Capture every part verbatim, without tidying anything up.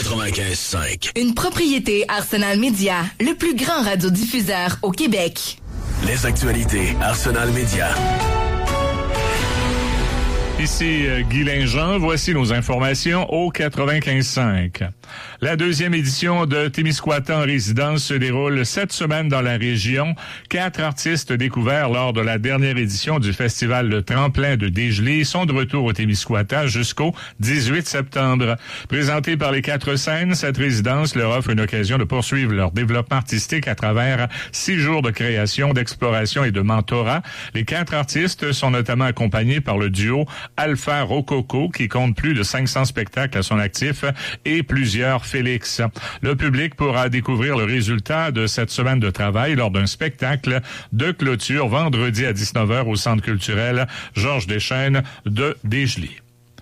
quatre-vingt-quinze cinq. Une propriété Arsenal Media, le plus grand radiodiffuseur au Québec. Les actualités Arsenal Media. Ici euh, Guy Linjean, voici nos informations au quatre-vingt-quinze cinq. La deuxième édition de Témiscouata en résidence se déroule cette semaine dans la région. Quatre artistes découverts lors de la dernière édition du festival Le Tremplin de Desgelées sont de retour au Témiscouata jusqu'au dix-huit septembre. Présentée par les quatre scènes, cette résidence leur offre une occasion de poursuivre leur développement artistique à travers six jours de création, d'exploration et de mentorat. Les quatre artistes sont notamment accompagnés par le duo Alpha Rococo, qui compte plus de cinq cents spectacles à son actif, et plusieurs Félix. Le public pourra découvrir le résultat de cette semaine de travail lors d'un spectacle de clôture vendredi à dix-neuf heures au Centre culturel Georges Deschênes de Desgelées.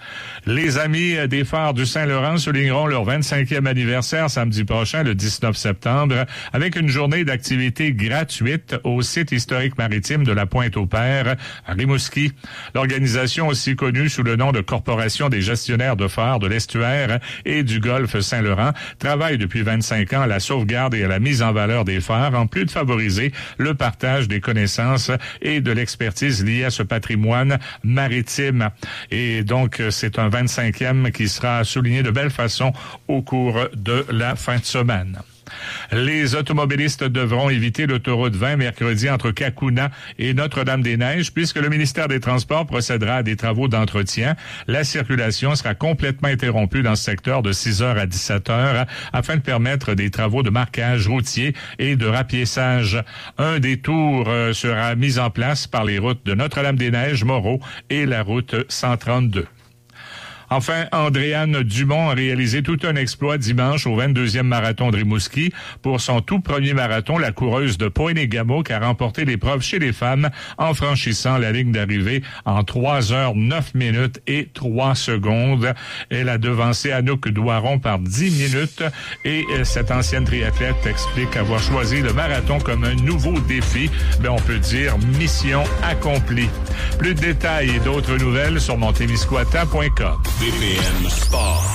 Les Amis des Phares du Saint-Laurent souligneront leur vingt-cinquième anniversaire samedi prochain, le dix-neuf septembre, avec une journée d'activités gratuite au site historique maritime de la Pointe-au-Père, à Rimouski. L'organisation, aussi connue sous le nom de Corporation des gestionnaires de phares de l'estuaire et du golfe Saint-Laurent, travaille depuis vingt-cinq ans à la sauvegarde et à la mise en valeur des phares, en plus de favoriser le partage des connaissances et de l'expertise liée à ce patrimoine maritime. Et donc, c'est un vingt-cinquième qui sera souligné de belle façon au cours de la fin de semaine. Les automobilistes devront éviter l'autoroute vingt mercredi entre Cacouna et Notre-Dame-des-Neiges puisque le ministère des Transports procédera à des travaux d'entretien. La circulation sera complètement interrompue dans ce secteur de six heures à dix-sept heures afin de permettre des travaux de marquage routier et de rapiessage. Un détour sera mis en place par les routes de Notre-Dame-des-Neiges, Moreau et la route cent trente-deux. Enfin, Andréane Dumont a réalisé tout un exploit dimanche au vingt-deuxième marathon de Rimouski. Pour son tout premier marathon, la coureuse de Pointe-et-Gamouk a remporté l'épreuve chez les femmes en franchissant la ligne d'arrivée en trois heures neuf minutes et trois secondes. Elle a devancé Anouk Doiron par dix minutes et cette ancienne triathlète explique avoir choisi le marathon comme un nouveau défi. Ben, on peut dire mission accomplie. Plus de détails et d'autres nouvelles sur mon témiscouata point com. B P M Sport.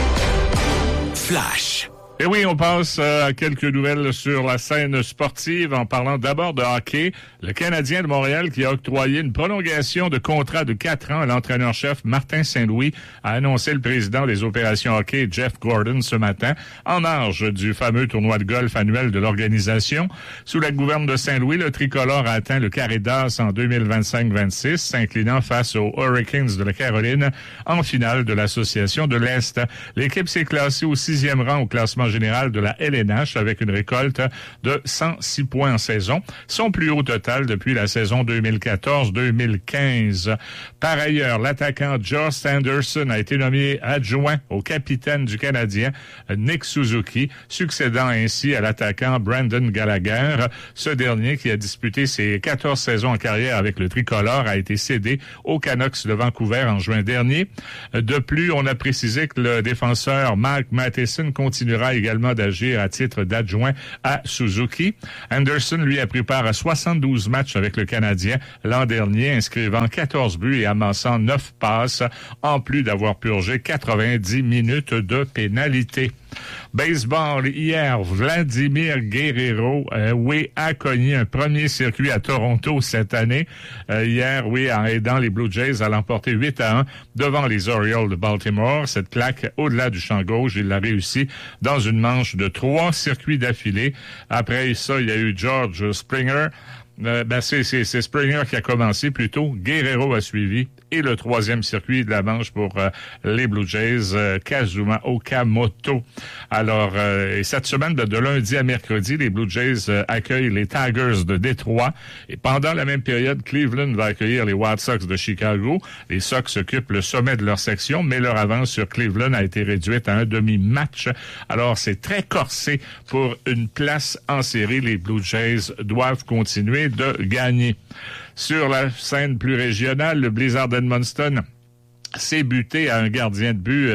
Flash. Et oui, on passe euh, à quelques nouvelles sur la scène sportive en parlant d'abord de hockey. Le Canadien de Montréal qui a octroyé une prolongation de contrat de quatre ans à l'entraîneur-chef Martin Saint-Louis a annoncé le président des opérations hockey Jeff Gordon ce matin en marge du fameux tournoi de golf annuel de l'organisation. Sous la gouverne de Saint-Louis, le tricolore a atteint le carré d'as en deux mille vingt-cinq vingt-six, s'inclinant face aux Hurricanes de la Caroline en finale de l'Association de l'Est. L'équipe s'est classée au sixième rang au classement général de la L N H avec une récolte de cent six points en saison, son plus haut total depuis la saison deux mille quatorze deux mille quinze. Par ailleurs, l'attaquant Josh Anderson a été nommé adjoint au capitaine du Canadien Nick Suzuki, succédant ainsi à l'attaquant Brandon Gallagher. Ce dernier, qui a disputé ses quatorze saisons en carrière avec le tricolore, a été cédé aux Canucks de Vancouver en juin dernier. De plus, on a précisé que le défenseur Mark Matheson continuera également d'agir à titre d'adjoint à Suzuki. Anderson, lui, a pris part à soixante-douze matchs avec le Canadien l'an dernier, inscrivant quatorze buts et amassant neuf passes, en plus d'avoir purgé quatre-vingt-dix minutes de pénalité. Baseball, hier, Vladimir Guerrero, euh, oui, a cogné un premier circuit à Toronto cette année. Euh, hier, oui, en aidant les Blue Jays à l'emporter huit à un devant les Orioles de Baltimore. Cette claque au-delà du champ gauche, il l'a réussi dans une manche de trois circuits d'affilée. Après ça, il y a eu George Springer. Euh, ben c'est, c'est, c'est Springer qui a commencé plutôt. Guerrero a suivi. Et le troisième circuit de la manche pour euh, les Blue Jays, euh, Kazuma Okamoto. Alors, euh, et cette semaine, de, de lundi à mercredi, les Blue Jays euh, accueillent les Tigers de Détroit. Et pendant la même période, Cleveland va accueillir les White Sox de Chicago. Les Sox occupent le sommet de leur section, mais leur avance sur Cleveland a été réduite à un demi-match. Alors, c'est très corsé pour une place en série. Les Blue Jays doivent continuer de gagner. Sur la scène plus régionale, le Blizzard d'Edmundston s'est buté à un gardien de but euh,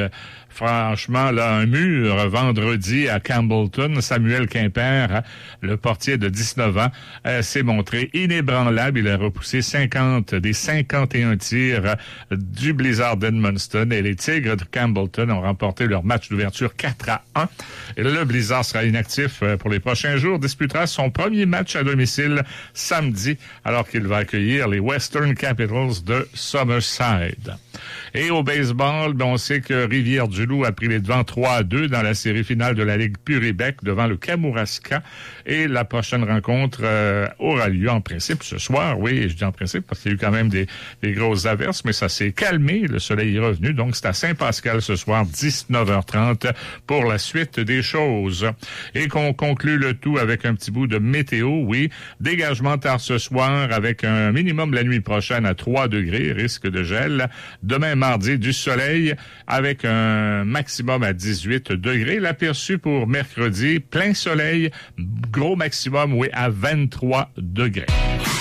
Franchement, là, un mur vendredi à Campbellton. Samuel Quimper, le portier de dix-neuf ans, euh, s'est montré inébranlable. Il a repoussé cinquante des cinquante et un tirs du Blizzard d'Edmundston et les Tigres de Campbellton ont remporté leur match d'ouverture quatre à un. Et le Blizzard sera inactif pour les prochains jours, disputera son premier match à domicile samedi alors qu'il va accueillir les Western Capitals de Summerside. Et au baseball, ben on sait que Rivière-du-Loup a pris les devants trois à deux dans la série finale de la Ligue Puribec devant le Kamouraska. Et la prochaine rencontre euh, aura lieu en principe ce soir. Oui, je dis en principe parce qu'il y a eu quand même des, des grosses averses, mais ça s'est calmé. Le soleil est revenu. Donc, c'est à Saint-Pascal ce soir, dix-neuf heures trente, pour la suite des choses. Et qu'on conclut le tout avec un petit bout de météo. Oui, dégagement tard ce soir avec un minimum la nuit prochaine à trois degrés, risque de gel. Demain, mardi, du soleil avec un maximum à dix-huit degrés. L'aperçu pour mercredi, plein soleil, gros maximum, oui, à vingt-trois degrés.